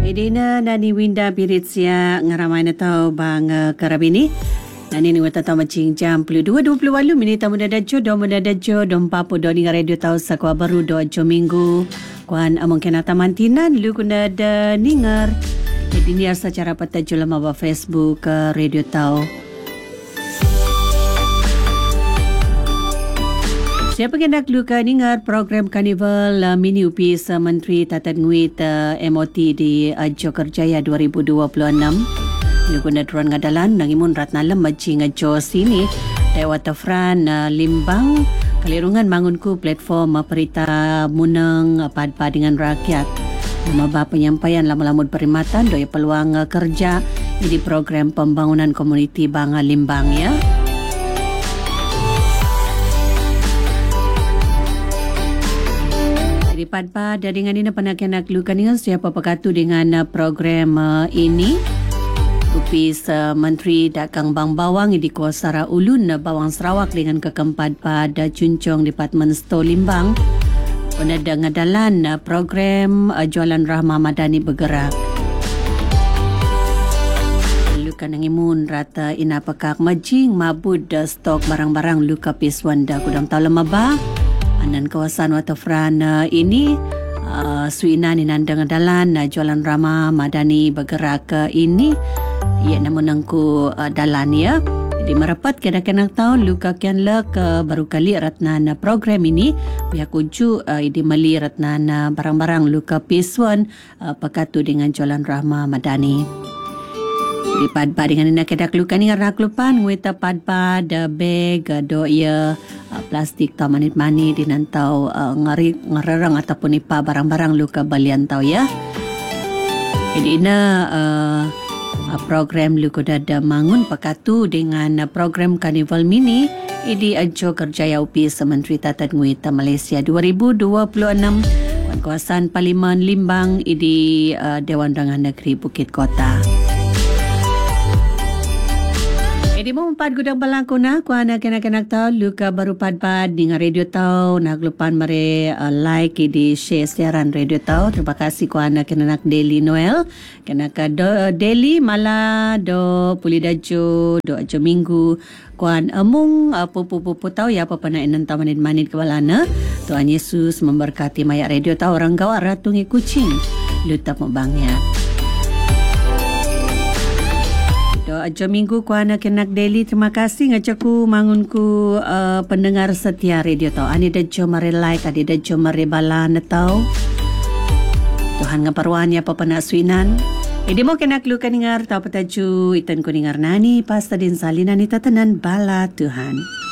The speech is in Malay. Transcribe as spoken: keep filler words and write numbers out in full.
Edina nani winda piritsia ngaramai na tau bang uh, karabini. Nani ni wata tau macing jam puluh dua dua puluh walu minit tamu dah dajo do muda dajo do papu do ni radio tau sakwa baru do jo minggu. Kuan among kena tamantinan lu kuna da ningar. Jadi ni secara pata julama ba Facebook uh, radio tau. Siapa kena luka ningar program Karnival uh, Mini U P S uh, Menteri Tatan Nguit uh, M O T di uh, Jokerjaya dua ribu dua puluh enam. Luguna tuan ngadalan nangimun ratna lem maci ngajo sini lewat Fran uh, Limbang kalirungan mangunku platform uh, perita munang uh, pad-pad dengan rakyat. Nama penyampaian lama-lamud perkhidmatan doi peluang uh, kerja di program pembangunan komuniti Banga Limbang ya. Pad-pad dengan ini penak-penak lukan dengan siapa pekatu dengan program uh, ini. Upis uh, Menteri Dagang Bang Bawang di Kuasara Ulun Bawang Sarawak dengan kekempat pada Cuncong Department Store Limbang. Penada ngadalan uh, program uh, Jualan Rahmah Madani bergerak. Lukan nangimun rata ina pekak majing mabud uh, stok barang-barang luka piswanda kudang tau lemaba. Anan kawasan waterfront uh, ini uh, suina ni nandang dalan uh, Jualan Rahmah Madani bergerak uh, ini ia namun angku uh, dalan ya. Jadi merapat kena-kena tahu luka kian lek uh, baru kali ratnan uh, program ini pihak uju uh, idi mali ratnan uh, barang-barang luka piswan uh, pekatu dengan Jualan Rahmah Madani. Di pad-pad dengan ina kedak luka ni ngarnak lupan ngwita pad-pad uh, bag uh, do ia uh, plastik tau manit-manit dinantau uh, ngari ngararang ataupun ipa barang-barang luka balian tau ya. Jadi ina uh, uh, program luka dada mangun pakatu dengan uh, program Karnival Mini idi ajo kerjaya U P S Menteri Tatan Nguit Malaysia dua ribu dua puluh enam kawasan Parlimen Limbang idi uh, Dewan Undangan Negeri Bukit Kota. Di mo empat gudang balangkuna ku anak kenak-kenak tahu luka baru pad-pad dengan radio tahu nak lupan mare uh, like di share siaran radio tahu. Terima kasih ku anak kenak Daily Noel kenak do Daily mala do Pulidajo do ajo minggu kuan amung uh, pupu-pupu tahu ya apa pernah enan tamanit manit kebalana. Tuhan Yesus memberkati mayak radio tahu orang gawat ratungi kucing lutap mebangnya. Ajo minggu ku anak kenak daily. Terima kasih ngajaku mangunku uh, pendengar setia radio tau. Ani dah jom mari like, adi dah jom mari bala netau. Tuhan ngaparuannya apa penak suinan. Idi mo kenak luka ningar tau petaju itan ku ningar nani pasta din salinan ita tenan bala Tuhan.